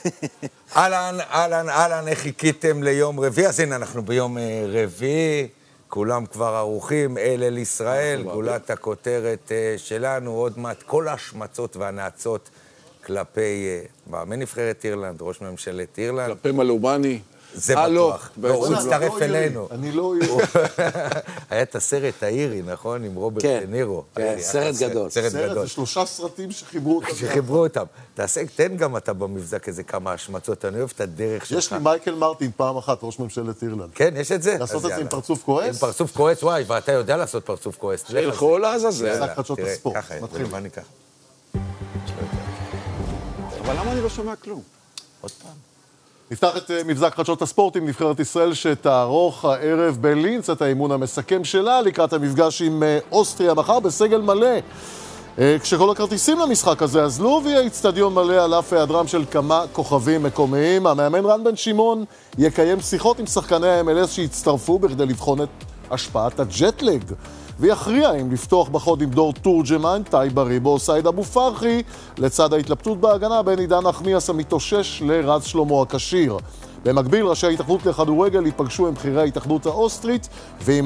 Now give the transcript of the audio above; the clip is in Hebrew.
אהלן, איך חיכיתם ליום רביעי? אז הנה, אנחנו ביום רביעי, כולם כבר ערוכים, אל ישראל, גולת הכותרת שלנו, עוד מעט כל ההשמצות והנאצות כלפי מאמן נבחרת אירלנד, ראש ממשלת אירלנד. כלפי מלובני. זה בטוח. הוא הצטרף אלינו. אני לא אירי. היה את הסרט האירי, נכון? עם רוברט דנירו. כן, סרט גדול. סרט גדול. זה 3 סרטים שחיברו אותם. שחיברו אותם. תן גם אתה במבזק איזה כמה השמצות, אני אוהב את הדרך שלך. יש לי מייקל מרטין פעם אחת, ראש ממשלת אירלנד. כן, יש את זה? לעשות את זה עם פרצוף כועס? עם פרצוף כועס, וואי, ואתה יודע לעשות פרצוף כועס. שילכו לעזאזל. מבזק חדשות הספורט. מתחיל. מה ניקח? אבל למה אני לא שומע כלום? עוד פעם. נפתח את מבזק חדשות הספורט עם נבחרת ישראל שתערוך הערב בלינץ את האימון המסכם שלה לקראת המפגש עם אוסטריה מחר בסגל מלא. כשכל הכרטיסים למשחק הזה אזלו ויהיה אצטדיון מלא על אף היעדרם של כמה כוכבים מקומיים. המאמן רן בן שמעון יקיים שיחות עם שחקני ה-MLS שהצטרפו בכדי לבחון את השפעת הג'טלג ויכריע אם לפתוח בחוד עם דור תורג'מן, טייב בריבו או סייד אבו פרחי לצד ההתלבטות בהגנה בין עידן נחמיאס המתאושש לרז שלמה הקשיר. במקביל ראשי ההתאחדות לכדורגל ייפגשו עם בכירי ההתאחדות האוסטרית ועם